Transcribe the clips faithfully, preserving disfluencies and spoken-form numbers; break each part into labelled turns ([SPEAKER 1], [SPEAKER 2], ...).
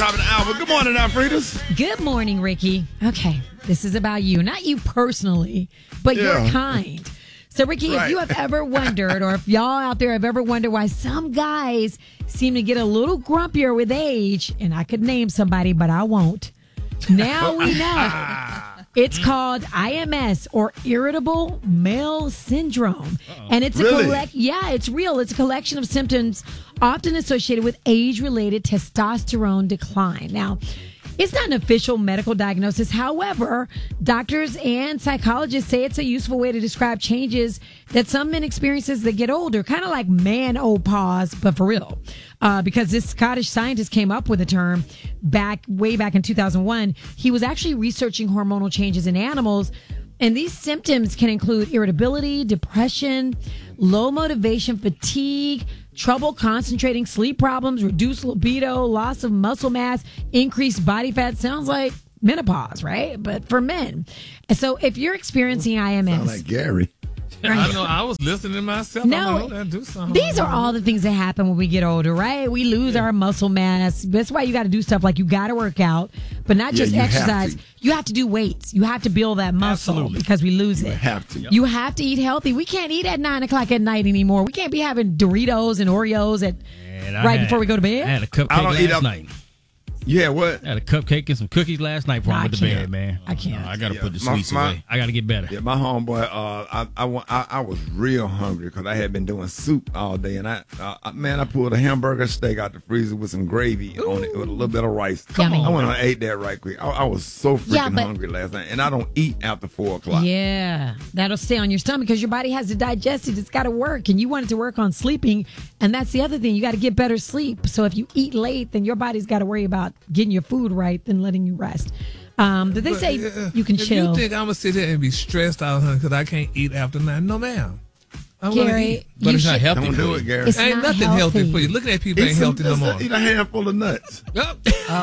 [SPEAKER 1] top of the hour. Good morning, Alfredas.
[SPEAKER 2] Good morning, Ricky. Okay, this is about you. Not you personally, but
[SPEAKER 1] Yeah.
[SPEAKER 2] your kind. So, Ricky,
[SPEAKER 1] Right.
[SPEAKER 2] if you have ever wondered, or if y'all out there have ever wondered why some guys seem to get a little grumpier with age, and I could name somebody, but I won't. Now we know. It's called I M S, or Irritable Male Syndrome. Uh-oh. And it's a
[SPEAKER 1] Really?
[SPEAKER 2] collect yeah, it's real. It's a collection of symptoms often associated with age-related testosterone decline. Now, it's not an official medical diagnosis. However, doctors and psychologists say it's a useful way to describe changes that some men experience as they get older, kind of like menopause, but for real. Uh, because this Scottish scientist came up with the term back way back in two thousand one. He was actually researching hormonal changes in animals. And these symptoms can include irritability, depression, low motivation, fatigue, trouble concentrating, sleep problems, reduced libido, loss of muscle mass, increased body fat. Sounds like menopause, right? But for men. And so if you're experiencing I M S.
[SPEAKER 1] Sound like Gary.
[SPEAKER 2] Right.
[SPEAKER 3] I know. I was listening to myself.
[SPEAKER 2] No,
[SPEAKER 3] I'm like, oh, do something.
[SPEAKER 2] These are all the things that happen when we get older, right? We lose yeah. our muscle mass. That's why you got to do stuff like you got to work out, but not
[SPEAKER 1] yeah,
[SPEAKER 2] just
[SPEAKER 1] you
[SPEAKER 2] exercise.
[SPEAKER 1] Have
[SPEAKER 2] you have to do weights. You have to build that muscle.
[SPEAKER 3] Absolutely.
[SPEAKER 2] Because we lose
[SPEAKER 1] you
[SPEAKER 2] it.
[SPEAKER 1] You have to.
[SPEAKER 2] You have to eat healthy. We can't eat at nine o'clock at night anymore. We can't be having Doritos and Oreos at right
[SPEAKER 4] had,
[SPEAKER 2] before we go to bed.
[SPEAKER 4] I had a cupcake
[SPEAKER 1] I don't
[SPEAKER 4] last
[SPEAKER 1] eat up-
[SPEAKER 4] night.
[SPEAKER 1] Yeah, what?
[SPEAKER 4] I had a cupcake and some cookies last night before
[SPEAKER 2] No,
[SPEAKER 4] I
[SPEAKER 2] I
[SPEAKER 4] went to
[SPEAKER 2] can't.
[SPEAKER 4] bed, man.
[SPEAKER 2] I can't.
[SPEAKER 4] No, I got to
[SPEAKER 1] Yeah,
[SPEAKER 4] put the
[SPEAKER 1] my-
[SPEAKER 4] sweets
[SPEAKER 1] my-
[SPEAKER 4] away. I got to get better.
[SPEAKER 1] Yeah, my homeboy, uh, I, I, wa- I, I was real hungry because I had been doing soup all day. And I, uh, man, I pulled a hamburger steak out the freezer with some gravy on it with a little bit of rice.
[SPEAKER 2] Come
[SPEAKER 1] I
[SPEAKER 2] on.
[SPEAKER 1] went and ate that right quick. I, I was so freaking
[SPEAKER 2] Yeah, but-
[SPEAKER 1] hungry last night. And I don't eat after four o'clock.
[SPEAKER 2] Yeah, that'll stay on your stomach because your body has to digest it. It's got to work, and you want it to work on sleeping. And that's the other thing. You got to get better sleep. So if you eat late, then your body's got to worry about getting your food right than letting you rest. Um, but they
[SPEAKER 3] But,
[SPEAKER 2] say
[SPEAKER 3] uh,
[SPEAKER 2] you can
[SPEAKER 3] if
[SPEAKER 2] chill.
[SPEAKER 3] You think I'm gonna sit here and be stressed out because I can't eat after nine? No, ma'am. I'm gonna
[SPEAKER 2] Gary,
[SPEAKER 3] eat.
[SPEAKER 4] But
[SPEAKER 2] you
[SPEAKER 4] it's not
[SPEAKER 2] should-
[SPEAKER 4] healthy.
[SPEAKER 1] Don't
[SPEAKER 4] for
[SPEAKER 1] do
[SPEAKER 4] you.
[SPEAKER 1] it, Gary.
[SPEAKER 2] It's
[SPEAKER 3] Ain't
[SPEAKER 2] not
[SPEAKER 3] nothing healthy.
[SPEAKER 2] healthy
[SPEAKER 3] for you. Looking at people
[SPEAKER 1] Eat
[SPEAKER 3] ain't
[SPEAKER 1] some-
[SPEAKER 3] healthy no
[SPEAKER 1] just
[SPEAKER 3] more.
[SPEAKER 1] Eat a handful of nuts
[SPEAKER 3] Oh,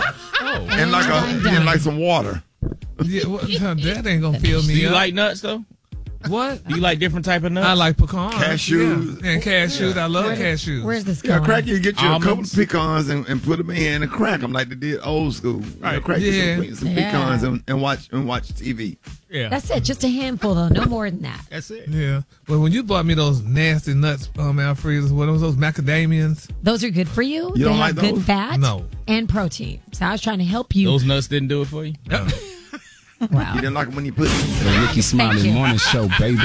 [SPEAKER 4] Oh.
[SPEAKER 1] and like a
[SPEAKER 2] I'm done.
[SPEAKER 1] and like some water.
[SPEAKER 3] yeah, well, that ain't gonna fill
[SPEAKER 4] Do
[SPEAKER 3] me
[SPEAKER 4] you
[SPEAKER 3] up.
[SPEAKER 4] like nuts, though?
[SPEAKER 3] What?
[SPEAKER 4] Do you like different type of nuts?
[SPEAKER 3] I like pecans.
[SPEAKER 1] Cashews.
[SPEAKER 3] Yeah. And cashews. I love cashews.
[SPEAKER 2] Where's this
[SPEAKER 1] Yeah,
[SPEAKER 2] going?
[SPEAKER 1] crack you get you a couple of
[SPEAKER 4] Almonds.
[SPEAKER 1] pecans and, and put them in here and crack them like they did old school. You know,
[SPEAKER 4] Right.
[SPEAKER 1] crack you
[SPEAKER 3] Yeah.
[SPEAKER 1] some, some
[SPEAKER 2] Yeah.
[SPEAKER 1] pecans and, and watch and watch T V.
[SPEAKER 4] Yeah.
[SPEAKER 2] That's it. Just a handful, though. No more than that.
[SPEAKER 4] That's it.
[SPEAKER 3] Yeah. Well, when you bought me those nasty nuts, um, Alfredas, what was those macadamians?
[SPEAKER 2] Those are good for you.
[SPEAKER 1] You
[SPEAKER 2] they
[SPEAKER 1] don't
[SPEAKER 2] have
[SPEAKER 1] like
[SPEAKER 2] good
[SPEAKER 1] those?
[SPEAKER 2] fat
[SPEAKER 3] No.
[SPEAKER 2] and protein. So I was trying to help you.
[SPEAKER 4] Those nuts didn't do it for you?
[SPEAKER 2] Wow.
[SPEAKER 1] You didn't like them when you put
[SPEAKER 5] The Ricky Smiley
[SPEAKER 2] you.
[SPEAKER 5] Morning Show, baby.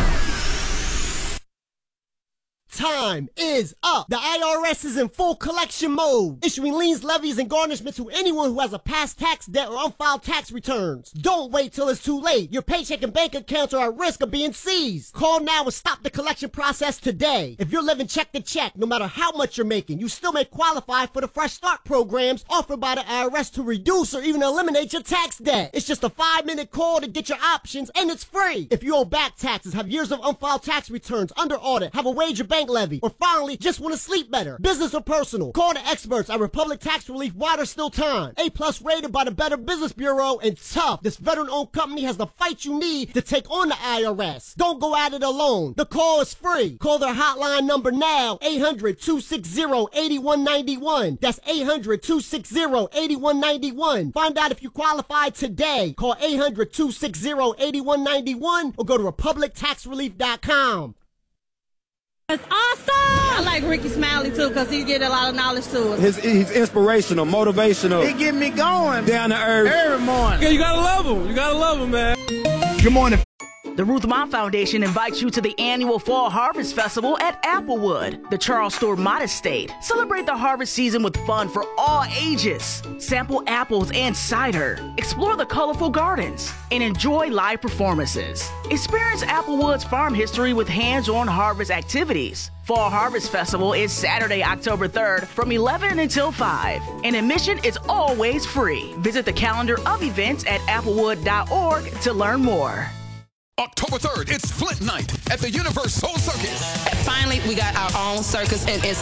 [SPEAKER 6] Time is up. The I R S is in full collection mode, issuing liens, levies, and garnishments to anyone who has a past tax debt or unfiled tax returns. Don't wait till it's too late. Your paycheck and bank accounts are at risk of being seized. Call now and stop the collection process today. If you're living check to check, no matter how much you're making, you still may qualify for the Fresh Start programs offered by the I R S to reduce or even eliminate your tax debt. It's just a five-minute call to get your options, and it's free. If you owe back taxes, have years of unfiled tax returns, under audit, have a wage or bank levy, or finally just want to sleep better, business or personal, call the experts at Republic Tax Relief while there's still time. A plus rated by the Better Business Bureau, and tough. This veteran-owned company has the fight you need to take on the I R S. Don't go at it alone. The call is free. Call their hotline number now, eight hundred, two six zero, eight one nine one. That's eight hundred, two six zero, eight one nine one. Find out if you qualify today. Call eight hundred, two six zero, eight one nine one or go to republic tax relief dot com.
[SPEAKER 7] It's awesome. I like Ricky Smiley too because he get a lot of knowledge to us.
[SPEAKER 8] His, he's inspirational, motivational.
[SPEAKER 9] He get me going
[SPEAKER 8] Down to earth.
[SPEAKER 9] every morning.
[SPEAKER 8] Yeah, you gotta love him. You gotta love him, man.
[SPEAKER 1] Good morning.
[SPEAKER 10] The Ruth Mott Foundation invites you to the annual Fall Harvest Festival at Applewood, the Charles Stewart Mott Estate. Celebrate the harvest season with fun for all ages. Sample apples and cider. Explore the colorful gardens and enjoy live performances. Experience Applewood's farm history with hands-on harvest activities. Fall Harvest Festival is Saturday, October third from eleven until five. And admission is always free. Visit the calendar of events at applewood dot org to learn more.
[SPEAKER 11] October third, it's Flint Night at the Universal Circus.
[SPEAKER 7] Finally, we got our own circus and it's